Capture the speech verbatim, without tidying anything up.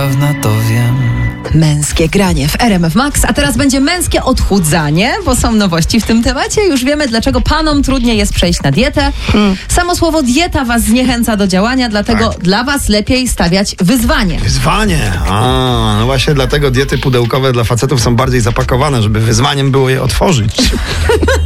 dawna to wiem. Męskie granie w R M F Max, a teraz będzie męskie odchudzanie, bo są nowości w tym temacie. Już wiemy, dlaczego panom trudniej jest przejść na dietę. Hmm. Samo słowo dieta was zniechęca do działania, dlatego tak. Dla was lepiej stawiać wyzwanie. Wyzwanie? A, no właśnie dlatego diety pudełkowe dla facetów są bardziej zapakowane, żeby wyzwaniem było je otworzyć.